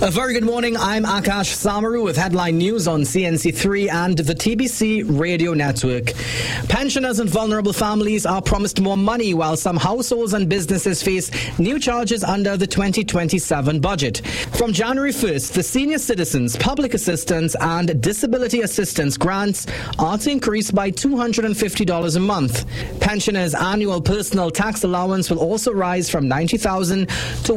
A very good morning. I'm Akash Samaru with headline news on CNC3 and the TBC radio network. Pensioners and vulnerable families are promised more money while some households and businesses face new charges under the 2027 budget. From January 1st, the senior citizens, public assistance and disability assistance grants are to increase by $250 a month. Pensioners' annual personal tax allowance will also rise from $90,000 to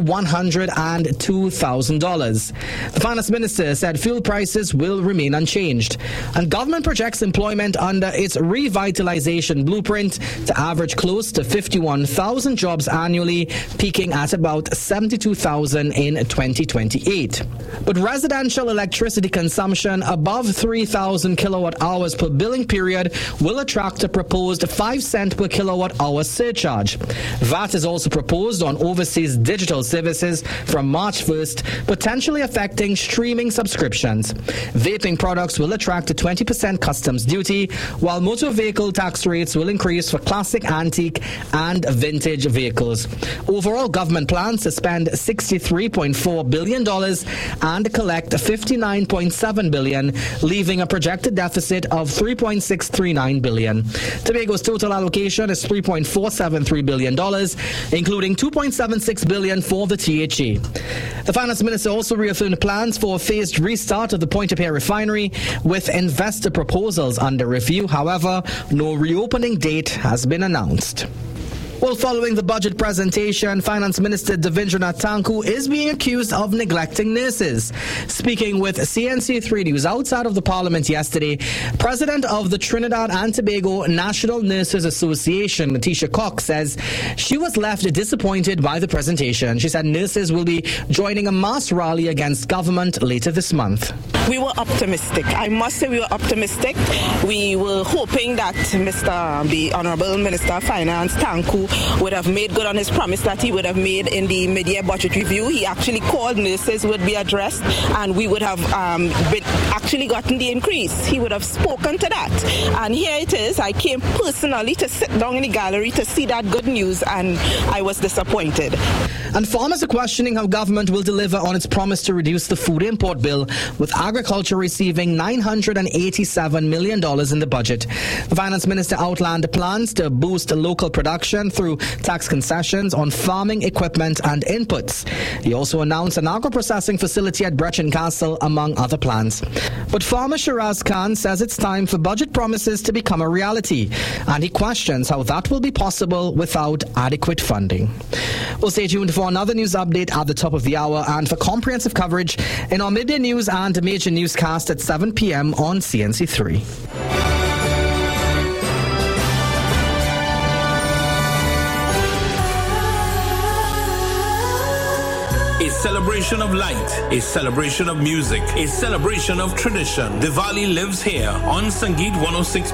$102,000. The finance minister said fuel prices will remain unchanged, and government projects employment under its revitalization blueprint to average close to 51,000 jobs annually, peaking at about 72,000 in 2028. But residential electricity consumption above 3,000 kilowatt hours per billing period will attract a proposed 5 cent per kilowatt hour surcharge. VAT is also proposed on overseas digital services from March 1st, potentially affecting streaming subscriptions. Vaping products will attract a 20% customs duty, while motor vehicle tax rates will increase for classic, antique and vintage vehicles. Overall, government plans to spend $63.4 billion and collect $59.7 billion, leaving a projected deficit of $3.639 billion. Tobago's total allocation is $3.473 billion, including $2.76 billion for the THE. The finance minister also reaffirmed plans for a phased restart of the Pointe-a-Pierre refinery, with investor proposals under review. However, no reopening date has been announced. Well, following the budget presentation, Finance Minister Devindranath Tanku is being accused of neglecting nurses. Speaking with CNC3 News outside of the Parliament yesterday, President of the Trinidad and Tobago National Nurses Association, Letitia Cox, says she was left disappointed by the presentation. She said nurses will be joining a mass rally against government later this month. We were optimistic. I must say we were optimistic. We were hoping that the Honourable Minister of Finance, Tanku, would have made good on his promise that he would have made in the mid-year budget review. He actually called nurses would be addressed, and we would have actually gotten the increase. He would have spoken to that. And here it is. I came personally to sit down in the gallery to see that good news, and I was disappointed. And farmers are questioning how government will deliver on its promise to reduce the food import bill, with agriculture receiving $987 million in the budget. The finance minister outlined plans to boost local production through tax concessions on farming equipment and inputs. He also announced an agro-processing facility at Brechin Castle, among other plans. But farmer Shiraz Khan says it's time for budget promises to become a reality, and he questions how that will be possible without adequate funding. We'll stay tuned for another news update at the top of the hour, and for comprehensive coverage in our midday news and major newscast at 7 p.m. on CNC3. A celebration of light, a celebration of music, a celebration of tradition. Diwali lives here on Sangeet 106.